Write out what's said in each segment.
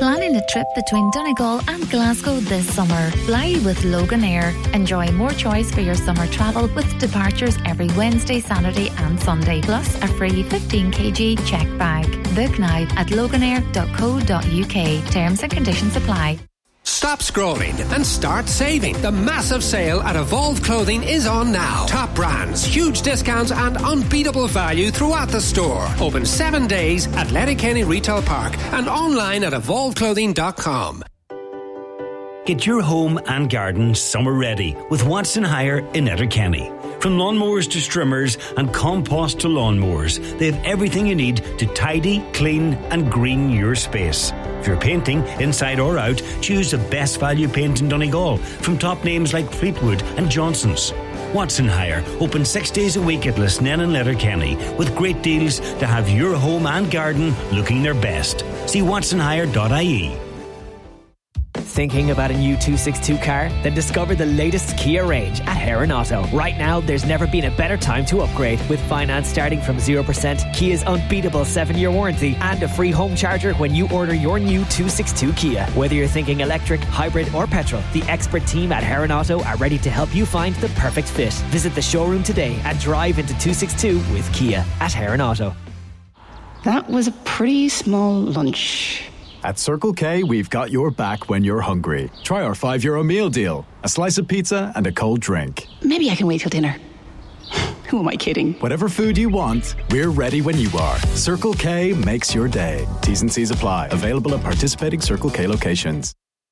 Planning a trip between Donegal and Glasgow this summer? Fly with Loganair. Enjoy more choice for your summer travel with departures every Wednesday, Saturday and Sunday, plus a free 15 kg check bag. Book now at loganair.co.uk. Terms and conditions apply. Stop scrolling and start saving. The massive sale at Evolve Clothing is on now. Top brands, huge discounts and unbeatable value throughout the store. Open 7 days at Letterkenny Retail Park and online at evolveclothing.com. Get your home and garden summer ready with Watson Hire in Letterkenny. From lawnmowers to trimmers and compost to lawnmowers, they have everything you need to tidy, clean and green your space. If you're painting, inside or out, choose the best value paint in Donegal from top names like Fleetwood and Johnson's. Watson Hire, open 6 days a week at Lisnen and Letterkenny with great deals to have your home and garden looking their best. See watsonhire.ie. Thinking about a new 262 car? Then discover the latest Kia range at Heron Auto. Right now, there's never been a better time to upgrade. With finance starting from 0%, Kia's unbeatable 7-year warranty, and a free home charger when you order your new 262 Kia. Whether you're thinking electric, hybrid or petrol, the expert team at Heron Auto are ready to help you find the perfect fit. Visit the showroom today and drive into 262 with Kia at Heron Auto. That was a pretty small lunch. At Circle K, we've got your back when you're hungry. Try our €5 meal deal. A slice of pizza and a cold drink. Maybe I can wait till dinner. Who am I kidding? Whatever food you want, we're ready when you are. Circle K makes your day. T's and C's apply. Available at participating Circle K locations.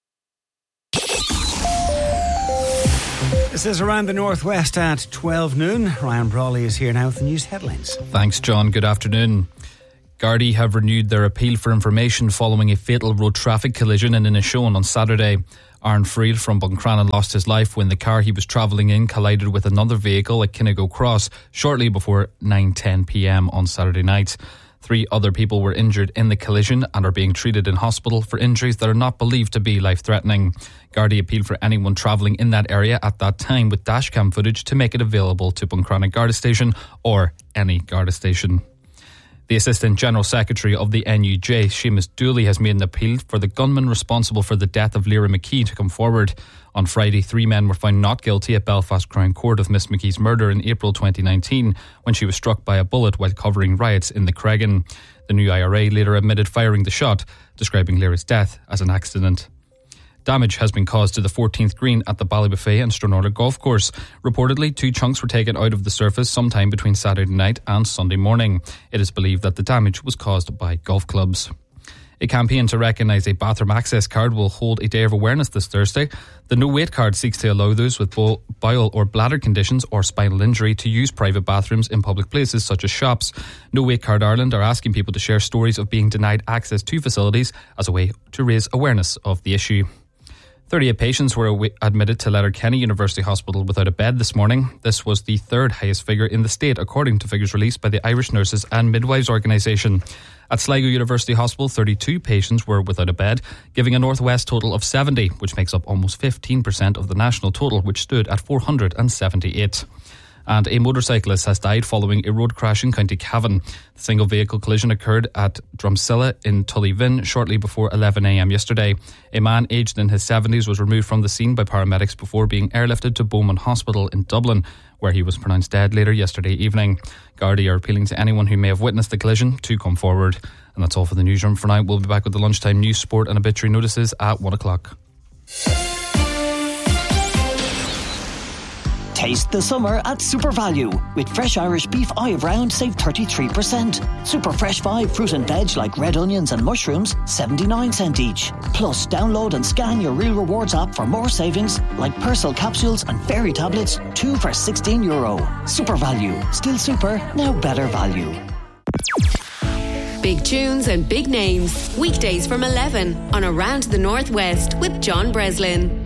This is Around the Northwest at 12 noon. Ryan Brawley is here now with the news headlines. Thanks, John. Good afternoon. Gardaí have renewed their appeal for information following a fatal road traffic collision in Inishowen on Saturday. Aaron Friel from Buncrana lost his life when the car he was travelling in collided with another vehicle at Kinnigo Cross shortly before 9:10 p.m. on Saturday night. 3 other people were injured in the collision and are being treated in hospital for injuries that are not believed to be life-threatening. Gardaí appealed for anyone travelling in that area at that time with dashcam footage to make it available to Buncrana Garda Station or any Garda Station. The Assistant General Secretary of the NUJ, Seamus Dooley, has made an appeal for the gunman responsible for the death of Lyra McKee to come forward. On Friday, 3 men were found not guilty at Belfast Crown Court of Miss McKee's murder in April 2019 when she was struck by a bullet while covering riots in the Cregan. The new IRA later admitted firing the shot, describing Lyra's death as an accident. Damage has been caused to the 14th green at the Ballybuffet and Stranorlar Golf Course. Reportedly, 2 chunks were taken out of the surface sometime between Saturday night and Sunday morning. It is believed that the damage was caused by golf clubs. A campaign to recognise a bathroom access card will hold a day of awareness this Thursday. The No Wait card seeks to allow those with bowel or bladder conditions or spinal injury to use private bathrooms in public places such as shops. No Wait Card Ireland are asking people to share stories of being denied access to facilities as a way to raise awareness of the issue. 38 patients were admitted to Letterkenny University Hospital without a bed this morning. This was the 3rd highest figure in the state, according to figures released by the Irish Nurses and Midwives Organisation. At Sligo University Hospital, 32 patients were without a bed, giving a Northwest total of 70, which makes up almost 15% of the national total, which stood at 478. And a motorcyclist has died following a road crash in County Cavan. The single vehicle collision occurred at Drumsilla in Tullivin shortly before 11 a.m. yesterday. A man aged in his 70s was removed from the scene by paramedics before being airlifted to Bowman Hospital in Dublin, where he was pronounced dead later yesterday evening. Gardaí are appealing to anyone who may have witnessed the collision to come forward. And that's all for the newsroom for now. We'll be back with the lunchtime news, sport and obituary notices at 1 o'clock. Taste the summer at Super Value. With fresh Irish beef eye of round, save 33%. Super fresh vibe fruit and veg like red onions and mushrooms, 79 cents each. Plus, download and scan your Real Rewards app for more savings like Persil capsules and fairy tablets, 2 for €16. Super Value. Still super, now better value. Big tunes and big names. Weekdays from 11 on Around the Northwest with John Breslin.